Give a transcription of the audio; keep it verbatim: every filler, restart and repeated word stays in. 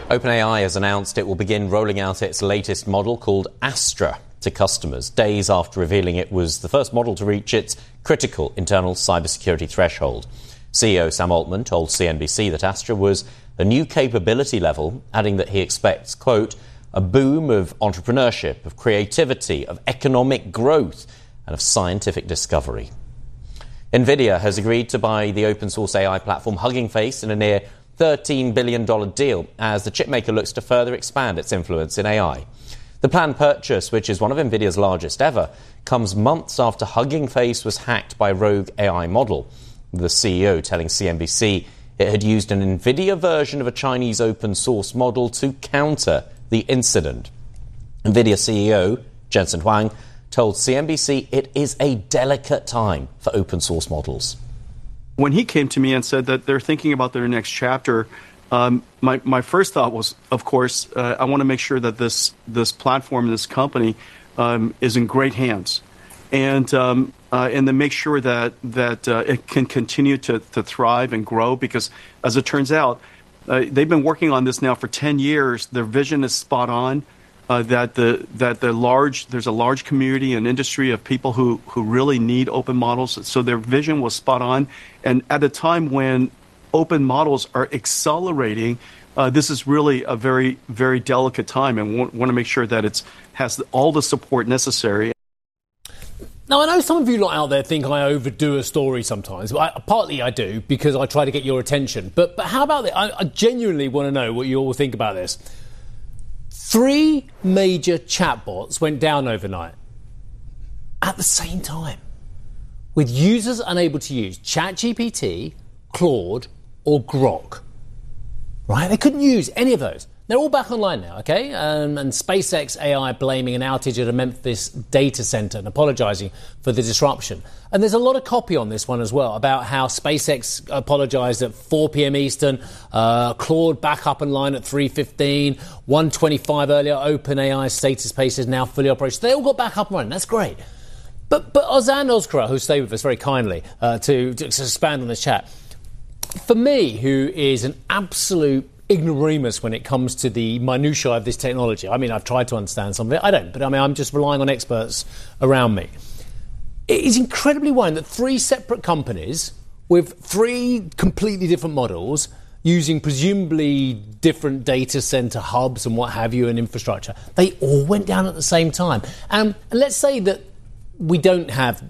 OpenAI has announced it will begin rolling out its latest model called Astra to customers, days after revealing it was the first model to reach its critical internal cybersecurity threshold. C E O Sam Altman told C N B C that Astra was a new capability level, adding that he expects, quote, a boom of entrepreneurship, of creativity, of economic growth, and of scientific discovery. NVIDIA has agreed to buy the open-source A I platform Hugging Face in a near thirteen billion dollars deal as the chipmaker looks to further expand its influence in A I. The planned purchase, which is one of NVIDIA's largest ever, comes months after Hugging Face was hacked by a rogue A I model, the C E O telling C N B C it had used an NVIDIA version of a Chinese open-source model to counter the incident. NVIDIA C E O Jensen Huang told C N B C it is a delicate time for open-source models. When he came to me and said that they're thinking about their next chapter, um, my, my first thought was, of course, uh, I want to make sure that this this platform, this company, um, is in great hands, and um, uh, and then make sure that that uh, it can continue to, to thrive and grow. Because, as it turns out, uh, they've been working on this now for ten years. Their vision is spot on. Uh, that the that the large there's a large community and industry of people who, who really need open models. So their vision was spot on. And at a time when open models are accelerating, uh, this is really a very, very delicate time, and want, want to make sure that it's has all the support necessary. Now, I know some of you lot out there think I overdo a story sometimes. But I, partly I do, because I try to get your attention. But but how about that? I, I genuinely want to know what you all think about this. Three major chatbots went down overnight at the same time, with users unable to use ChatGPT, Claude, or Grok. Right? They couldn't use any of those. They're all back online now, okay? Um, and SpaceX A I blaming an outage at a Memphis data center and apologizing for the disruption. And there's a lot of copy on this one as well about how SpaceX apologized at four p.m. Eastern, uh, Claude back up online at three fifteen, one twenty-five earlier, OpenAI status page is now fully operational. They all got back up and running. That's great. But but Ozan Oskara, who stayed with us very kindly uh, to, to expand on this chat, for me, who is an absolute ignoramus when it comes to the minutiae of this technology. I mean, I've tried to understand some of it. I don't, but I mean, I'm just relying on experts around me. It is incredibly worrying that three separate companies with three completely different models using presumably different data center hubs and what have you and infrastructure, they all went down at the same time. Um, and let's say that we don't have